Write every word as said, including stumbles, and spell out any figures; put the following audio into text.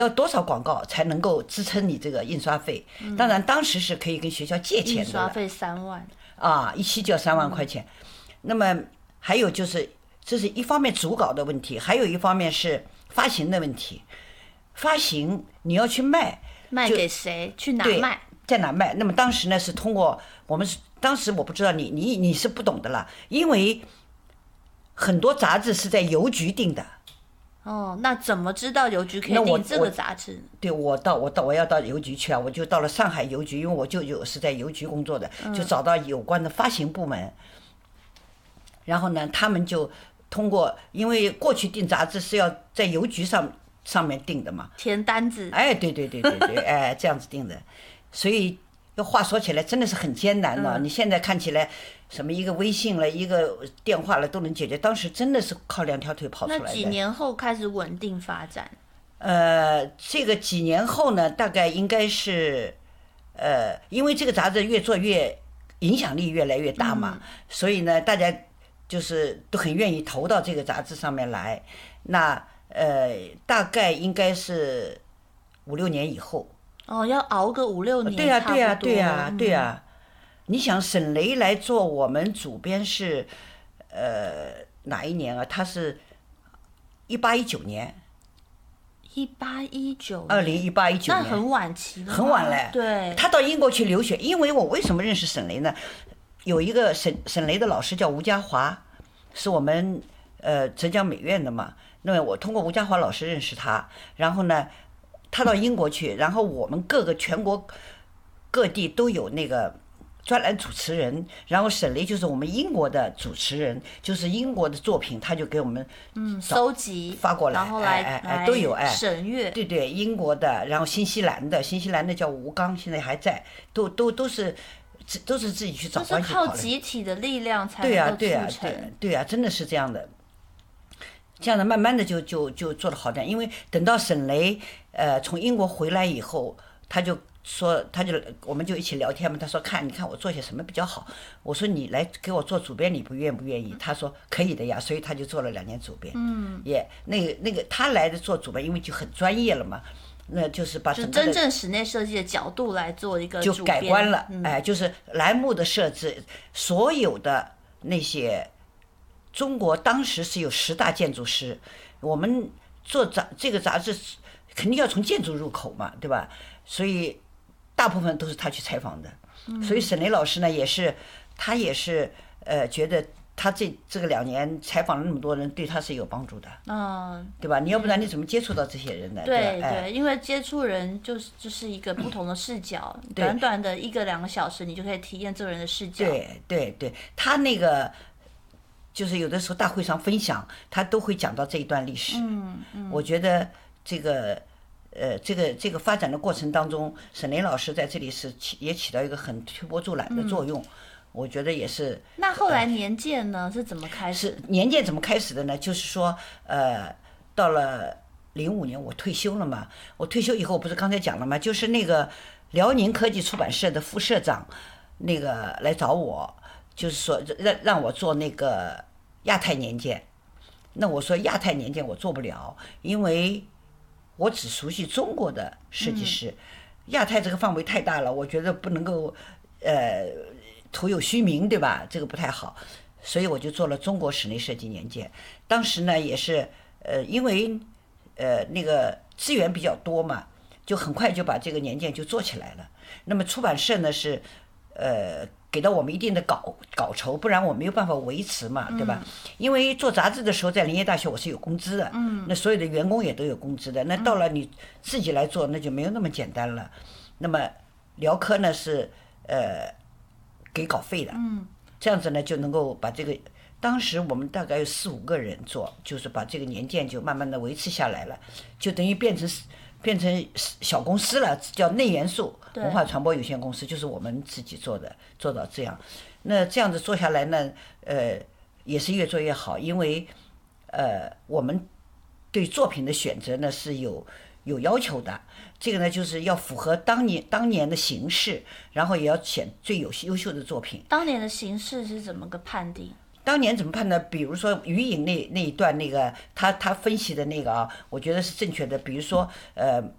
要多少广告才能够支撑你这个印刷费？嗯、当然，当时是可以跟学校借钱的。印刷费三万啊，一期就要三万块钱。嗯、那么还有就是，这是一方面主稿的问题，还有一方面是发行的问题。发行你要去卖， 卖给谁？去哪卖？ 在哪卖？那么当时呢是通过我们是当时我不知道你你你是不懂的了，因为很多杂志是在邮局订的。 哦，那怎么知道邮局可以订这个杂志？ 对，我到我到我要到邮局去啊，我就到了上海邮局，因为我舅舅是在邮局工作的，就找到有关的发行部门。嗯、然后呢，他们就通过，因为过去订杂志是要在邮局上上面订的嘛， 填单子。 哎，对对对对对，哎，这样子订的，所以要话说起来真的是很艰难的。嗯、你现在看起来。什么一个微信了，一个电话了都能解决，当时真的是靠两条腿跑出来的。 那几年后开始稳定发展？ 呃，这个几年后呢，大概应该是，呃，因为这个杂志越做越影响力越来越大嘛，嗯、所以呢，大家就是都很愿意投到这个杂志上面来。那呃，大概应该是五六年以后。 哦，要熬个五六年。 对呀，对呀，对呀，对呀。你想沈雷来做我们主编是，呃，哪一年啊？他是一八一九年。 一八一九。 二零一八一九年。 那很晚期了。 很晚嘞。 对。 他到英国去留学，因为我为什么认识沈雷呢？有一个沈沈雷的老师叫吴家华，是我们呃浙江美院的嘛。那么我通过吴家华老师认识他，然后呢，他到英国去，然后我们各个全国各地都有那个。专栏主持人，然后沈雷就是我们英国的主持人，就是英国的作品，他就给我们嗯搜集发过来， 然后来哎哎都有哎审阅， 对对，英国的，然后新西兰的，新西兰的叫吴刚，现在还在，都都都是都是自己去找关系跑来。 就是靠集体的力量才能对呀、 够对呀、 促成。 对对呀、真的是这样的。这样的慢慢的就就就做得好点，因为等到沈雷呃从英国回来以后，他就。说，他就我们就一起聊天嘛。他说看，你看我做些什么比较好。我说你来给我做主编，你不愿不愿意？他说可以的呀，所以他就做了两年主编。嗯，也、yeah, 那个那个他来的做主编，因为就很专业了嘛，那就是把整个就真正室内设计的角度来做一个主编就改观了。 嗯、 哎，就是栏目的设置，所有的那些中国当时是有十大建筑师，我们做杂这个杂志肯定要从建筑入口嘛，对吧？所以。大部分都是他去采访的，所以沈雷老师呢也是，他也是呃觉得他这这个两年采访了那么多人，对他是有帮助的， 嗯， 对吧？你要不然你怎么接触到这些人呢？ 对对、哎、 对，因为接触人就是就是一个不同的视角，短短的一个两个小时，你就可以体验这个人的视角。 对对对，他那个就是有的时候大会上分享，他都会讲到这一段历史。 嗯嗯， 我觉得这个。呃，这个这个发展的过程当中，沈雷老师在这里是起也起到一个很推波助澜的作用，嗯、我觉得也是。 那后来年鉴呢、呃、是怎么开始？ 是年鉴怎么开始的呢？就是说，呃，到了零五年我退休了嘛，我退休以后不是刚才讲了吗？就是那个辽宁科技出版社的副社长，那个来找我，就是说让让我做那个亚太年鉴。那我说亚太年鉴我做不了，因为。我只熟悉中国的设计师，嗯、亚太这个范围太大了，我觉得不能够，呃，徒有虚名，对吧？这个不太好，所以我就做了中国室内设计年鉴。当时呢，也是呃，因为呃那个资源比较多嘛，就很快就把这个年鉴就做起来了。那么出版社呢是，呃。给到我们一定的稿稿酬，不然我没有办法维持嘛，对吧？嗯、因为做杂志的时候，在林业大学我是有工资的，嗯、那所有的员工也都有工资的。那到了你自己来做，那就没有那么简单了。那么辽科呢是呃给稿费的， 嗯、 这样子呢就能够把这个。当时我们大概有四五个人做，就是把这个年鉴就慢慢的维持下来了，就等于变成。变成小公司了，叫内元素文化传播有限公司，就是我们自己做的，做到这样。那这样子做下来呢，呃，也是越做越好，因为呃，我们对作品的选择呢是有有要求的。这个呢，就是要符合当年当年的形势，然后也要选最有优秀的作品。 当年的形势是怎么个判定？ 当年怎么判呢？比如说余影那那一段那个他他分析的那个啊，我觉得是正确的。比如说呃